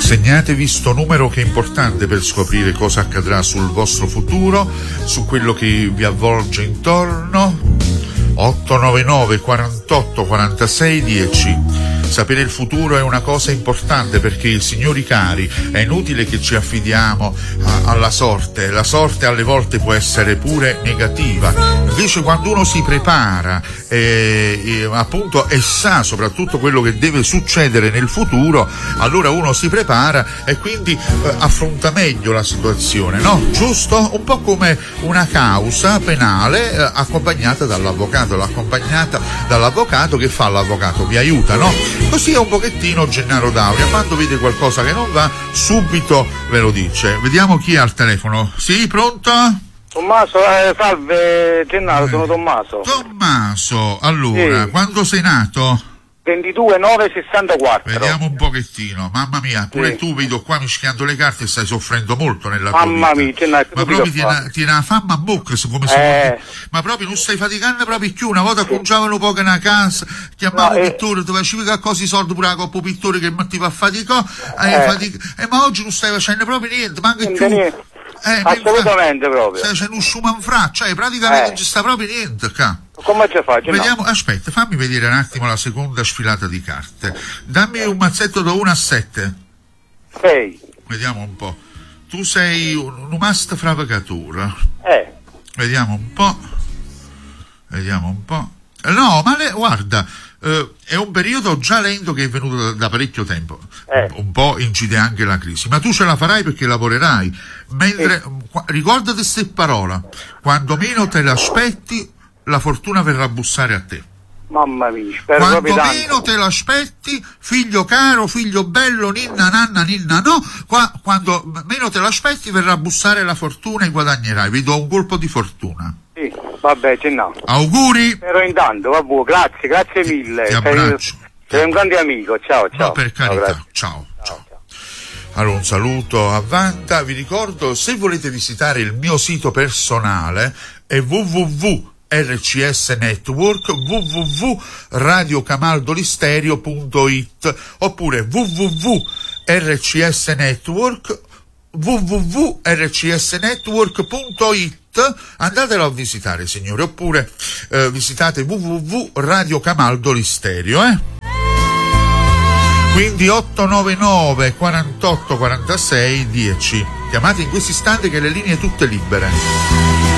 Segnatevi sto numero che è importante per scoprire cosa accadrà sul vostro futuro, su quello che vi avvolge intorno. 899 48 46 10. Sapere il futuro è una cosa importante perché, signori cari, è inutile che ci affidiamo alla sorte. La sorte alle volte può essere pure negativa. Invece quando uno si prepara appunto e sa soprattutto quello che deve succedere nel futuro, allora uno si prepara e quindi affronta meglio la situazione, no? Giusto? Un po' come una causa penale accompagnata dall'avvocato. L'accompagnata dall'avvocato, che fa l'avvocato? Vi aiuta, no? Così è un pochettino Gennaro D'Auria, quando vede qualcosa che non va subito ve lo dice. Vediamo chi è al telefono. Sì, pronto? Tommaso, salve Gennaro, sono Tommaso. Tommaso, allora, sì. Quando sei nato? 22/9/64. Vediamo un pochettino, mamma mia, pure sì. Tu vedo qua mischiando le carte e stai soffrendo molto nella tua vita. Mamma mia, ma proprio tiene la fama a bocca, come se ma proprio non stai faticando proprio più. Una volta conciavano poco una casa, chiamavo pittore, dove ci vedi quasi soldi pure la coppa pittore che mettiva a faticare, ma oggi non stai facendo proprio niente, ma anche più. Assolutamente proprio. C'è un sciumanfra, cioè praticamente non ci sta proprio niente qua. Come ci faccio? Vediamo, no? Aspetta, fammi vedere un attimo la seconda sfilata di carte. Dammi un mazzetto da 1 a 7. 6. Vediamo un po'. Tu sei un must fravacatura. Vediamo un po'. No, ma guarda, è un periodo già lento che è venuto da parecchio tempo. Un po' incide anche la crisi, ma tu ce la farai perché lavorerai. Mentre ricordati questa parola: quando meno te l'aspetti, la fortuna verrà a bussare a te. Mamma mia, spero quando proprio tanto. Meno te l'aspetti, figlio caro, figlio bello, ninna nanna ninna no, quando meno te l'aspetti verrà a bussare la fortuna e guadagnerai. Vi do un colpo di fortuna. Sì, vabbè, no. Auguri. Però intanto, vabbè, grazie mille. Ti abbraccio. Sei un grande amico, ciao. No, per carità, ciao. Allora, un saluto a Vanta. Vi ricordo, se volete visitare il mio sito personale è www.rcs Network, www.radiocamaldolisterio.it oppure www.rcsnetwork, www.rcsnetwork.it. Andatelo a visitare, signore, oppure visitate www.radiocamaldolisterio, Quindi 899 48 46 10. Chiamate in questo istante che le linee tutte libere.